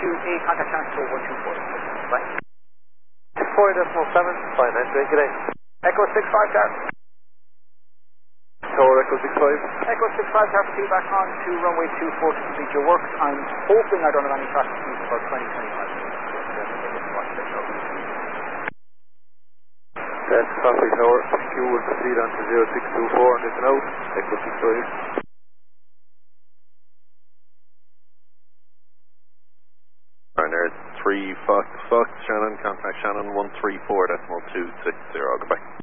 128, contact channel 124. Bye. 4.7, fine, entry, good day. Echo 65 Tower. Tower Echo 65. Echo 65 Tower for feedback on to runway 24 to complete your work. I'm hoping I don't have any traffic issues for 2025. That's Coffee Tower. Q will proceed on to 0624 and listen out. Echo 65. Ryanair 3 Fox Shannon, contact Shannon 134.260, goodbye.